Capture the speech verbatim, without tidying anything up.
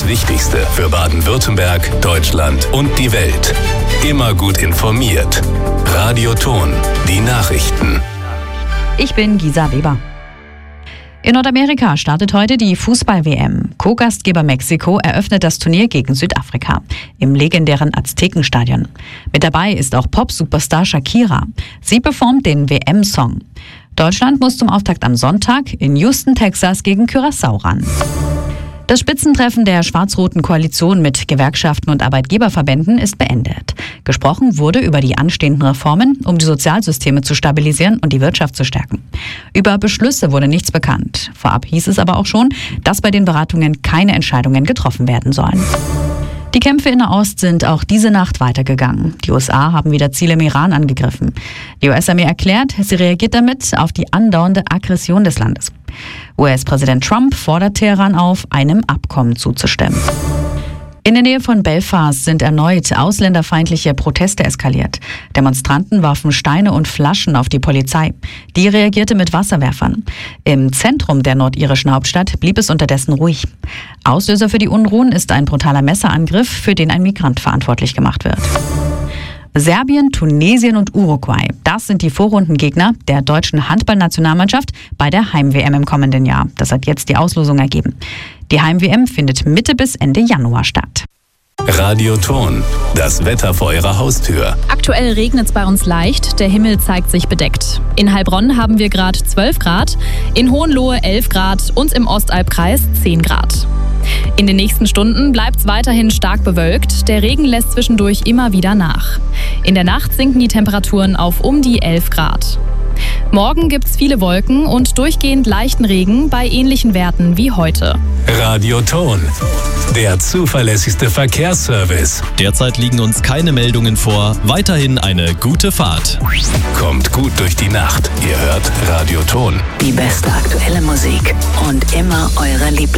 Wichtigste für Baden-Württemberg, Deutschland und die Welt. Immer gut informiert. Radio Ton, die Nachrichten. Ich bin Gisa Weber. In Nordamerika startet heute die Fußball-W M. Co-Gastgeber Mexiko eröffnet das Turnier gegen Südafrika im legendären Aztekenstadion. Mit dabei ist auch Pop-Superstar Shakira. Sie performt den W M-Song. Deutschland muss zum Auftakt am Sonntag in Houston, Texas gegen Curaçao ran. Das Spitzentreffen der schwarz-roten Koalition mit Gewerkschaften und Arbeitgeberverbänden ist beendet. Gesprochen wurde über die anstehenden Reformen, um die Sozialsysteme zu stabilisieren und die Wirtschaft zu stärken. Über Beschlüsse wurde nichts bekannt. Vorab hieß es aber auch schon, dass bei den Beratungen keine Entscheidungen getroffen werden sollen. Die Kämpfe in der Ost sind auch diese Nacht weitergegangen. Die U S A haben wieder Ziele im Iran angegriffen. Die U S-Armee erklärt, sie reagiert damit auf die andauernde Aggression des Landes. U S-Präsident Trump fordert Teheran auf, einem Abkommen zuzustimmen. In der Nähe von Belfast sind erneut ausländerfeindliche Proteste eskaliert. Demonstranten warfen Steine und Flaschen auf die Polizei. Die reagierte mit Wasserwerfern. Im Zentrum der nordirischen Hauptstadt blieb es unterdessen ruhig. Auslöser für die Unruhen ist ein brutaler Messerangriff, für den ein Migrant verantwortlich gemacht wird. Serbien, Tunesien und Uruguay. Das sind die Vorrundengegner der deutschen Handballnationalmannschaft bei der Heim-W M im kommenden Jahr. Das hat jetzt die Auslosung ergeben. Die Heim-W M findet Mitte bis Ende Januar statt. Radio Ton, das Wetter vor Ihrer Haustür. Aktuell regnet es bei uns leicht, der Himmel zeigt sich bedeckt. In Heilbronn haben wir gerade zwölf Grad, in Hohenlohe elf Grad und im Ostalbkreis zehn Grad. In den nächsten Stunden bleibt es weiterhin stark bewölkt, der Regen lässt zwischendurch immer wieder nach. In der Nacht sinken die Temperaturen auf um die elf Grad. Morgen gibt es viele Wolken und durchgehend leichten Regen bei ähnlichen Werten wie heute. Radio Ton, der zuverlässigste Verkehrsservice. Derzeit liegen uns keine Meldungen vor. Weiterhin eine gute Fahrt. Kommt gut durch die Nacht. Ihr hört Radio Ton. Die beste aktuelle Musik und immer eure Lieblings